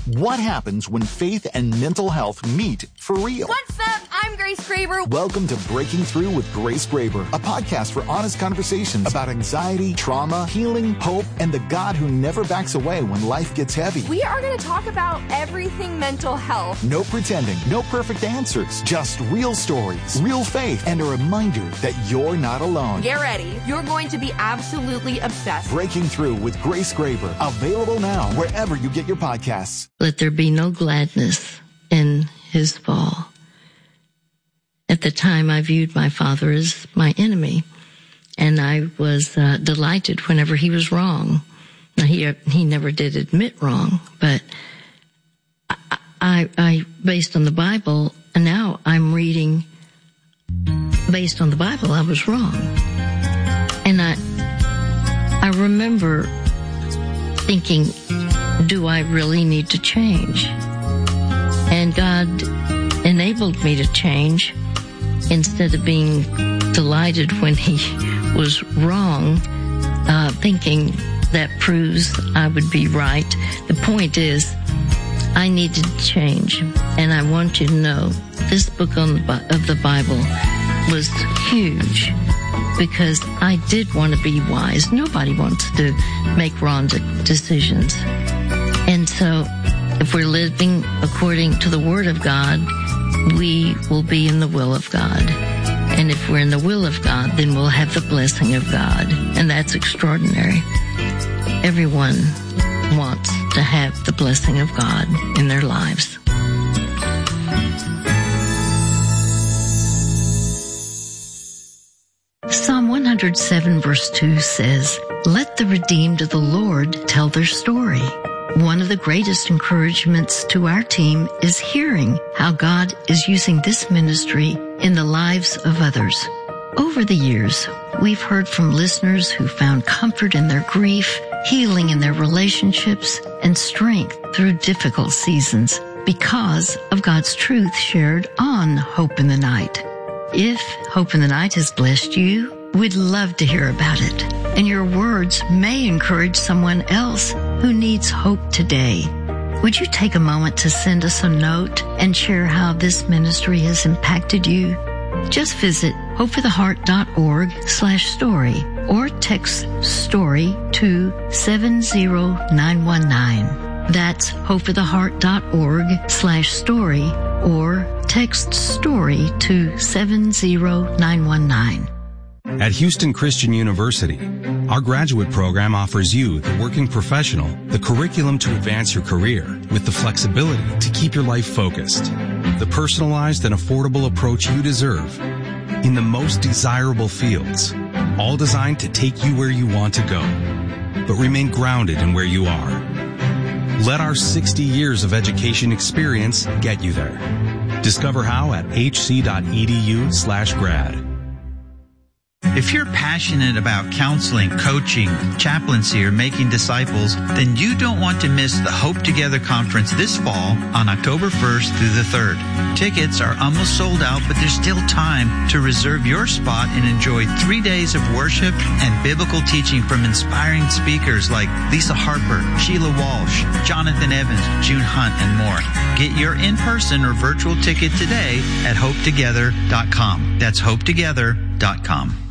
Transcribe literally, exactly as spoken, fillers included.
What happens when faith and mental health meet for real? What's up? I'm Grace Graber. Welcome to Breaking Through with Grace Graber, a podcast for honest conversations about anxiety, trauma, healing, hope, and the God who never backs away when life gets heavy. We are going to talk about everything mental health. No pretending, no perfect answers, just real stories, real faith, and a reminder that you're not alone. Get ready. You're going to be absolutely obsessed. Breaking Through with Grace Graber, available now wherever you get your podcasts. Let there be no gladness in his fall. At the time, I viewed my father as my enemy, and I was uh, delighted whenever he was wrong. Now, he he never did admit wrong, but I, I, I based on the Bible, and now I'm reading based on the Bible, I was wrong. And I I remember thinking, do I really need to change? And God enabled me to change instead of being delighted when he was wrong, uh, thinking that proves I would be right. The point is, I needed to change. And I want you to know, this book on the, of the Bible was huge because I did want to be wise. Nobody wants to make wrong decisions. And so, if we're living according to the Word of God, we will be in the will of God. And if we're in the will of God, then we'll have the blessing of God. And that's extraordinary. Everyone wants to have the blessing of God in their lives. Psalm one hundred seven verse two says, "Let the redeemed of the Lord tell their story." One of the greatest encouragements to our team is hearing how God is using this ministry in the lives of others. Over the years, we've heard from listeners who found comfort in their grief, healing in their relationships, and strength through difficult seasons because of God's truth shared on Hope in the Night. If Hope in the Night has blessed you, we'd love to hear about it. And your words may encourage someone else who needs hope today. Would you take a moment to send us a note and share how this ministry has impacted you? Just visit hopefortheheart.org slash story or text story to seven zero nine one nine. That's hopefortheheart.org slash story or text story to seven zero nine one nine. At Houston Christian University, our graduate program offers you, the working professional, the curriculum to advance your career with the flexibility to keep your life focused, the personalized and affordable approach you deserve in the most desirable fields, all designed to take you where you want to go, but remain grounded in where you are. Let our sixty years of education experience get you there. Discover how at hc.edu slash grad. If you're passionate about counseling, coaching, chaplaincy, or making disciples, then you don't want to miss the Hope Together Conference this fall on October first through the third. Tickets are almost sold out, but there's still time to reserve your spot and enjoy three days of worship and biblical teaching from inspiring speakers like Lisa Harper, Sheila Walsh, Jonathan Evans, June Hunt, and more. Get your in-person or virtual ticket today at hope together dot com. That's hope together dot com.